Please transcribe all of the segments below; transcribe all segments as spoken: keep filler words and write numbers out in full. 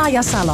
Maajasalo.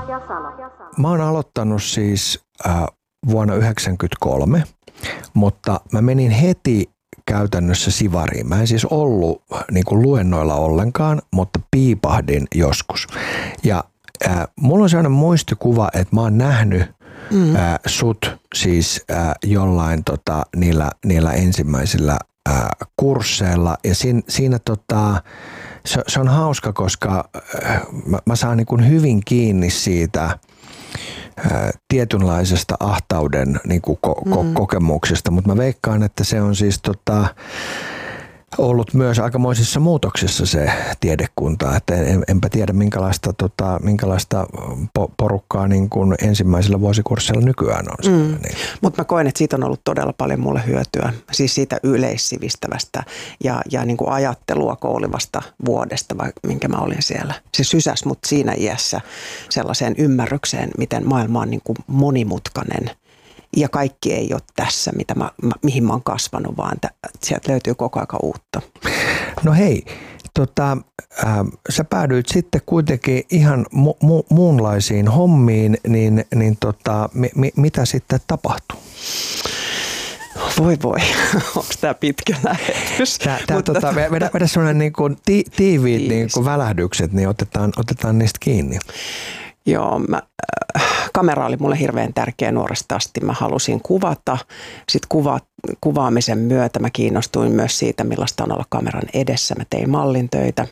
Mä oon aloittanut siis äh, vuonna yhdeksänkymmentäkolme, mutta mä menin heti käytännössä sivariin. Mä en siis ollut niin kuin luennoilla ollenkaan, mutta piipahdin joskus. Ja äh, mulla on sellainen muistikuva, että mä oon nähnyt mm. äh, sut siis äh, jollain tota, niillä, niillä ensimmäisillä äh, kursseilla. Ja siinä, siinä tota, se, se on hauska, koska äh, mä, mä saan niin kuin hyvin kiinni siitä tietynlaisesta ahtauden niin kuin ko- ko- mm. kokemuksesta, mutta mä veikkaan, että se on siis tota, ollut myös aikamoisissa muutoksissa se tiedekunta, että en, enpä tiedä minkälaista, tota, minkälaista po- porukkaa niin kuin ensimmäisellä vuosikursseilla nykyään on. Mm. Niin. Mutta mä koen, että siitä on ollut todella paljon mulle hyötyä, siis siitä yleissivistävästä ja, ja niin kuin ajattelua koulivasta vuodesta, vai minkä mä olin siellä. Se sysäs mut siinä iässä sellaiseen ymmärrykseen, miten maailma on niin kuin monimutkainen. Ja kaikki ei ole tässä, mitä mä, mihin mä oon kasvanut, vaan t- sieltä löytyy koko ajan uutta. No hei, tota, äh, sä päädyit sitten kuitenkin ihan mu- mu- muunlaisiin hommiin, niin, niin tota, mi- mi- mitä sitten tapahtui? Voi voi, onko tämä pitkä lähetys? Tää, tää, Mutta, tota, vedä, vedä sellainen niin kuin ti- tiiviit niin kuin välähdykset, niin otetaan, otetaan niistä kiinni. Joo, mä, äh, kamera oli mulle hirveän tärkeä nuoresta asti. Mä halusin kuvata. Sitten kuva, kuvaamisen myötä mä kiinnostuin myös siitä, millaista on olla kameran edessä. Mä tein mallintöitä.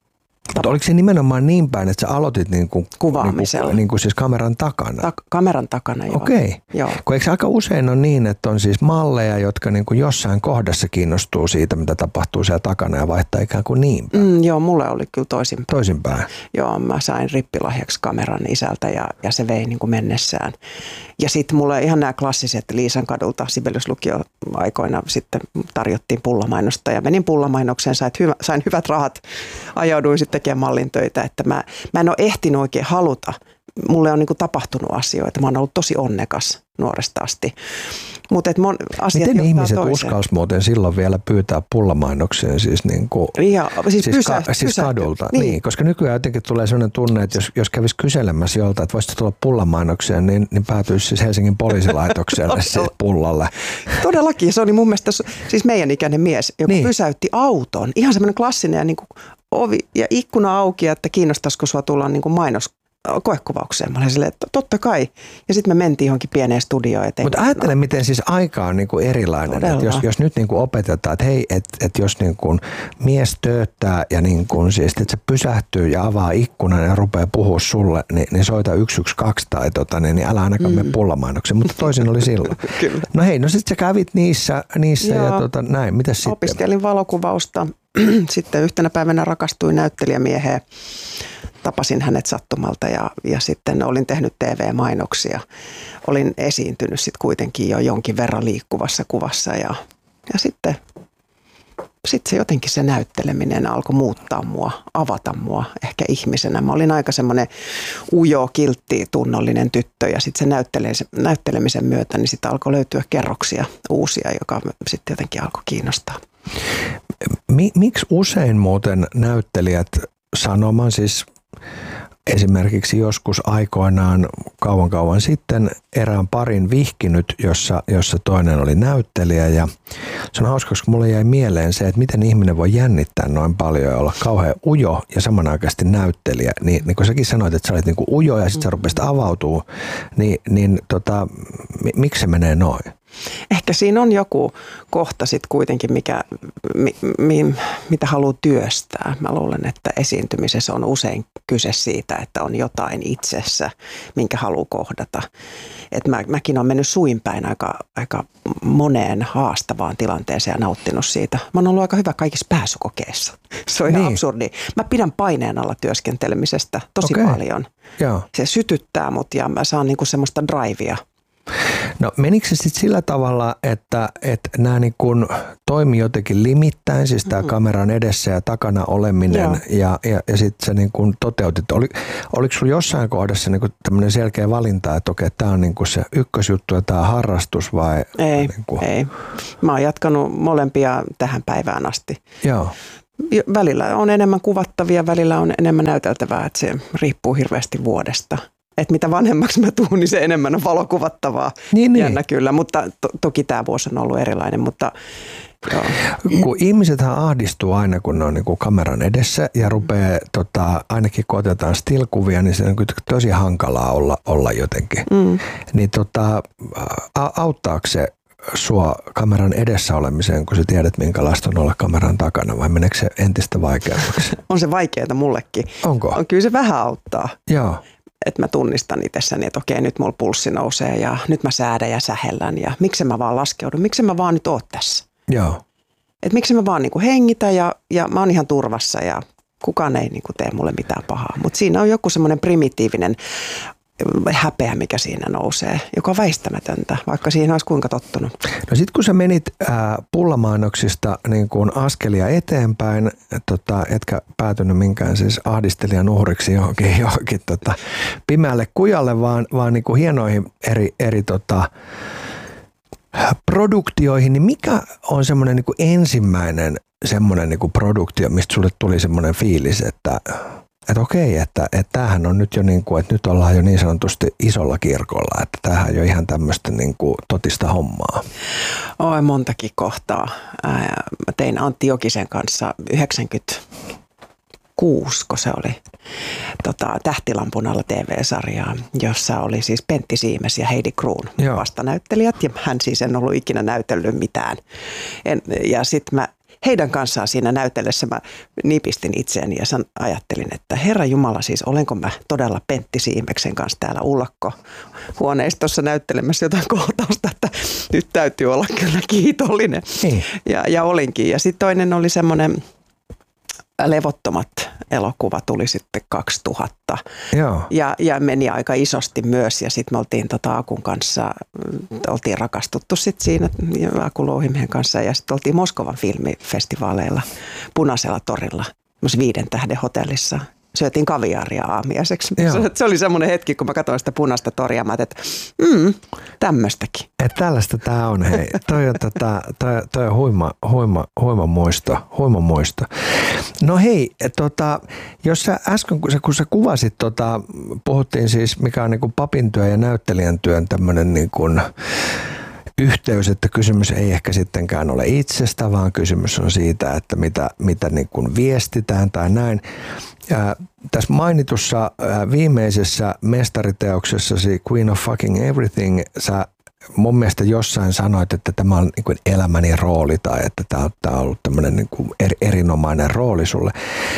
Mutta oliko se nimenomaan niin päin, että sä aloitit niin kuin, kuvaamisella? Niin kuin, niin kuin siis kameran takana? Ta- kameran takana, joo. Okei. Joo. Kun eikö aika usein on niin, että on siis malleja, jotka niin kuin jossain kohdassa kiinnostuu siitä, mitä tapahtuu siellä takana ja vaihtaa ikään kuin niin päin? Mm, joo, mulle oli kyllä toisinpäin. Toisinpäin? Joo, mä sain rippilahjaksi kameran isältä ja, ja se vei niin kuin mennessään. Ja sitten mulle ihan nämä klassiset Liisan kadulta Sibeliuslukio aikoina sitten tarjottiin pullamainosta ja menin pullamainokseen, sain, hyvä, sain hyvät rahat, ajauduin sitten tekemään mallintöitä, että mä, mä en ole ehtinyt oikein haluta. Mulle on niin kuin tapahtunut asioita, mä oon ollut tosi onnekas nuoresta asti. Mut et mon, asiat miten ihmiset toiseen. Uskalsi muuten silloin vielä pyytää pullamainokseen siis, niin kuin, ja, siis, siis, pysä, ka, siis kadulta? Niin. Niin, koska nykyään jotenkin tulee sellainen tunne, että jos, jos kävisi kyselemässä jolta, että voisitte tulla pullamainokseen, niin, niin päätyisi siis Helsingin poliisilaitokselle se pullalle. Todellakin, se oli mun mielestä siis meidän ikäinen mies, joka niin. pysäytti auton. Ihan semmoinen klassinen niin kuin ovi ja ikkuna auki, että kiinnostaisiko sua tulla niin kuin mainos koekuvaukseen. Mä olin silleen, että totta kai. Ja sitten me mentiin johonkin pieneen studioon. Mutta ajattele, no. miten siis aika on niinku erilainen. Että jos, jos nyt niinku opetetaan, että hei, että et jos niinku mies tööttää ja niinku, siis, että se pysähtyy ja avaa ikkunan ja rupeaa puhua sulle, niin, niin soita yksi yksi kaksi tai tota, niin, niin älä ainakaan mm. mene pullamainokseen. Mutta toisin oli silloin. Kyllä. No hei, no sitten sä kävit niissä, niissä ja tota, näin. Mitäs sitten? Opiskelin valokuvausta. Sitten yhtenä päivänä rakastuin näyttelijämieheen. Tapasin hänet sattumalta ja, ja sitten olin tehnyt T V-mainoksia. Olin esiintynyt sitten kuitenkin jo jonkin verran liikkuvassa kuvassa ja, ja sitten, sitten se jotenkin se näytteleminen alkoi muuttaa mua, avata mua ehkä ihmisenä. Mä olin aika semmoinen ujo, kiltti, tunnollinen tyttö ja sitten se näyttelemisen, näyttelemisen myötä niin sitten alkoi löytyä kerroksia uusia, joka sitten jotenkin alkoi kiinnostaa. Miksi usein muuten näyttelijät sanomaan siis esimerkiksi joskus aikoinaan kauan kauan sitten erään parin vihkinyt, jossa, jossa toinen oli näyttelijä ja se on hauska, koska mulle jäi mieleen se, että miten ihminen voi jännittää noin paljon ja olla kauhean ujo ja samanaikaisesti näyttelijä. Niin, niin kun säkin sanoit, että sä olit niinku ujo ja sitten sä rupesit avautuu, niin, niin tota, miksi se menee noin? Ehkä siinä on joku kohta sitten kuitenkin, mikä, mi, mi, mitä haluaa työstää. Mä luulen, että esiintymisessä on usein kyse siitä, että on jotain itsessä, minkä haluaa kohdata. Et mä, mäkin olen mennyt suinpäin aika, aika moneen haastavaan tilanteeseen ja nauttinut siitä. Mä oon ollut aika hyvä kaikissa pääsykokeissa. Se on ihan niin. absurdi. Mä pidän paineen alla työskentelemisestä tosi okay. paljon. Joo. Se sytyttää mut ja mä saan niinku semmoista drivea. No menikö se sitten sillä tavalla, että, että nämä niin kuin toimi jotenkin limittäin, siis tämä mm-hmm. kameran edessä ja takana oleminen Joo. ja, ja, ja sitten sä niin kuin toteutit. Oli, oliko sulla jossain kohdassa niin kuin tämmöinen selkeä valinta, että okei, tämä on niin kuin se ykkösjuttu ja tämä harrastus vai? Ei, niin kuin... ei. Mä oon jatkanut molempia tähän päivään asti. Joo. Välillä on enemmän kuvattavia, välillä on enemmän näyteltävää, että se riippuu hirveästi vuodesta. Että mitä vanhemmaksi mä tuun, niin se enemmän on valokuvattavaa. Niin, jännä niin. Kyllä, mutta to, toki tämä vuosi on ollut erilainen, mutta joo. Kun ihmisethän ahdistuu aina, kun ne on niin kuin kameran edessä ja rupeaa, tota, ainakin kun otetaan still-kuvia, niin se on tosi hankalaa olla, olla jotenkin. Mm. Niin tota, auttaako se sua kameran edessä olemiseen, kun sä tiedät, minkälaista on olla kameran takana, vai meneekö se entistä vaikeammaksi? On se vaikeaa mullekin. Onko? On, kyllä se vähän auttaa. Joo. Että mä tunnistan itsessäni, että okei, nyt mulla pulssi nousee ja nyt mä säädän ja sähellän ja miksi mä vaan laskeudun, miksi mä vaan nyt oot tässä. Joo. Että miksi mä vaan niinku hengitä ja, ja mä oon ihan turvassa ja kukaan ei niinku tee mulle mitään pahaa. Mutta siinä on joku semmoinen primitiivinen häpeä, mikä siinä nousee, joka on väistämätöntä, vaikka siihen olisi kuinka tottunut. No sit kun sä menit ää, pullamainoksista niin kuin askelia eteenpäin, tota, etkä päätynyt minkään siis ahdistelijan uhriksi johonkin, johonkin tota, pimeälle kujalle, vaan, vaan niin kuin hienoihin eri, eri tota, produktioihin, niin mikä on semmoinen niin kuin ensimmäinen semmoinen niin kuin produktio, mistä sulle tuli semmoinen fiilis, että että okei, että, että tämähän on nyt jo niin kuin, että nyt ollaan jo niin sanotusti isolla kirkolla, että tämähän on jo ihan tämmöistä niin kuin totista hommaa. Oi, montakin kohtaa. Ää, mä tein Antti Jokisen kanssa yhdeksänkymmentäkuusi, kun se oli tota, Tähtilampun alla T V-sarjaa, jossa oli siis Pentti Siimes ja Heidi Kruun vastanäyttelijät, ja hän siis en ollut ikinä näytellyt mitään. En, ja sitten mä heidän kanssaan siinä näytellessä mä nipistin itseäni ja san, ajattelin, että Herra Jumala, siis olenko mä todella Pentti Siimeksen kanssa täällä ullakkohuoneistossa näyttelemässä jotain kohtausta, että nyt täytyy olla kyllä kiitollinen. Niin. Ja, ja olinkin. Ja sitten toinen oli semmoinen Levottomat elokuva tuli sitten kaksituhatta. Joo. Ja, ja meni aika isosti myös ja sitten me oltiin tota Akun kanssa, oltiin rakastuttu sitten siinä Aku Louhimiehen kanssa ja sitten oltiin Moskovan filmifestivaaleilla Punaisella torilla, viiden tähden hotellissa. Syötiin kaviaaria aamiaiseksi. Se oli semmoinen hetki, kun mä katsoin sitä Punaista toria, mä ajattelin, että mm, tämmöistäkin. Että tällaista tää on, hei. Toi on, tota, toi, toi on huima, huima, huima muisto, huima muisto. No hei, tota, jos sä äsken, kun sä, kun sä kuvasit, tota, puhuttiin siis, mikä on niin kuin papin työ ja näyttelijän työn tämmöinen niin kuin yhteys, että kysymys ei ehkä sittenkään ole itsestä, vaan kysymys on siitä, että mitä, mitä niin kuin viestitään tai näin. Ja tässä mainitussa viimeisessä mestariteoksessasi Queen of Fucking Everything, sä mun mielestä jossain sanoit, että tämä on niin kuin elämäni rooli tai että tämä on, tämä on ollut tämmöinen niin kuin er, erinomainen rooli sulle.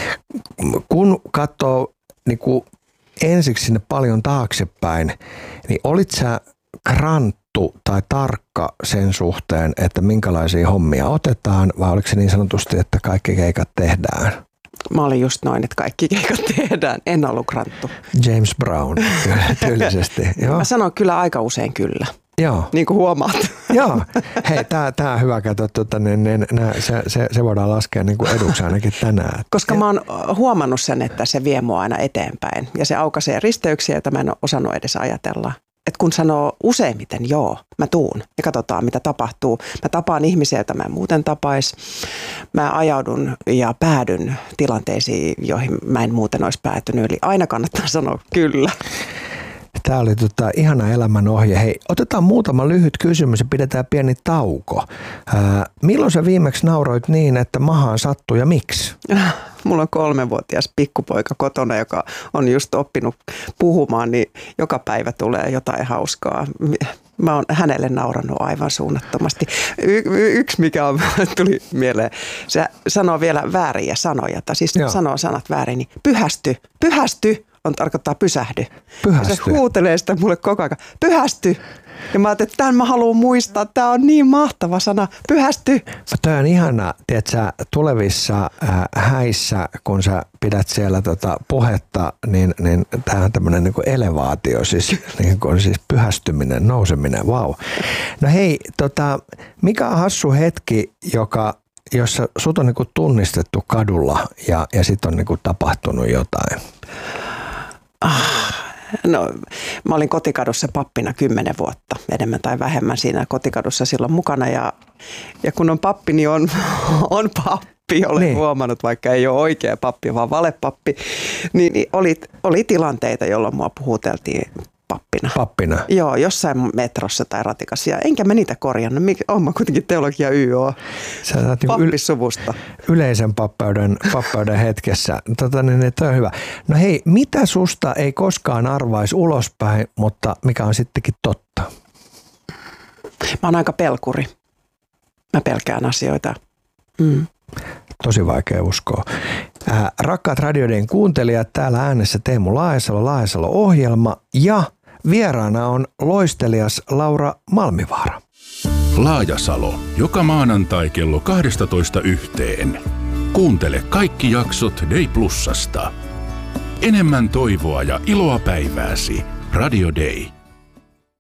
Kun katsoo niin kuin ensiksi sinne paljon taaksepäin, niin olit sä kranttu tai tarkka sen suhteen, että minkälaisia hommia otetaan, vai oliko se niin sanotusti, että kaikki keikat tehdään? Mä olin just noin, että kaikki keikat tehdään. En ollut kranttu. James Brown, tyylisesti. Joo. Mä sanon kyllä aika usein kyllä. Joo. Niin kuin huomaat. Joo. Hei, tää, tää on hyvä katsoa. Tuota, niin, niin, nää, se, se, se voidaan laskea niin kuin eduksi ainakin tänään. Koska mä oon huomannut sen, että se vie mua aina eteenpäin. Ja se aukaisee risteyksiä, joita mä en ole osannut edes ajatella. Että kun sanoo useimmiten joo, mä tuun ja katsotaan mitä tapahtuu. Mä tapaan ihmisiä, joita mä en muuten tapais. Mä ajaudun ja päädyn tilanteisiin, joihin mä en muuten olisi päätynyt. Eli aina kannattaa sanoa kyllä. Tämä oli tota, ihana elämän ohje. Hei, otetaan muutama lyhyt kysymys ja pidetään pieni tauko. Ää, milloin sä viimeksi nauroit niin, että mahaan sattui ja miksi? Mulla on kolmevuotias pikkupoika kotona, joka on just oppinut puhumaan, niin joka päivä tulee jotain hauskaa. Mä oon hänelle naurannut aivan suunnattomasti. Y- yksi, mikä on, tuli mieleen, se sanoo vielä vääriä sanoja, tai siis Joo. sanoo sanat väärin, niin pyhästy, pyhästy. On tarkoittaa pysähdy. Pyhästy. Ja se huutelee sitä mulle koko ajan. Pyhästy. Ja mä ajattelin, että tämän mä haluan muistaa. Tämä on niin mahtava sana. Pyhästy. Tämä on ihana, tiedätkö, tulevissa äh, häissä, kun sä pidät siellä tota puhetta, niin, niin tämä on tämmöinen niin kuin elevaatio, siis, niin kuin, siis pyhästyminen, nouseminen, vau. Wow. No hei, tota, mikä on hassu hetki, joka, jossa sut on niin kuin tunnistettu kadulla ja, ja sitten on niin kuin tapahtunut jotain? Ah, no, mä olin Kotikadussa pappina kymmenen vuotta, enemmän tai vähemmän siinä Kotikadussa silloin mukana ja, ja kun on pappi, niin on, on pappi. valepappi, olen niin. huomannut, vaikka ei ole oikea pappi, vaan valepappi, niin, niin oli, oli tilanteita, jolloin mua puhuteltiin pappina. Pappina? Joo, jossain metrossa tai ratikassa. Ja enkä mä niitä korjannut. Olen mä kuitenkin teologia Y O. Pappisuvusta. Yleisen pappeuden, pappeuden hetkessä. Tota, niin, toi on hyvä. No hei, mitä susta ei koskaan arvaisi ulospäin, mutta mikä on sittenkin totta? Mä oon aika pelkuri. Mä pelkään asioita. Mm. Tosi vaikea uskoa. Äh, rakkaat Radio Dayn kuuntelijat, täällä äänessä Teemu Laajasalo, Laajasalo-ohjelma ja vieraana on loistelias Laura Malmivaara. Laajasalo, joka maanantai kello kaksitoista yhteen. Kuuntele kaikki jaksot Day Plusasta. Enemmän toivoa ja iloa päivääsi. Radio Day.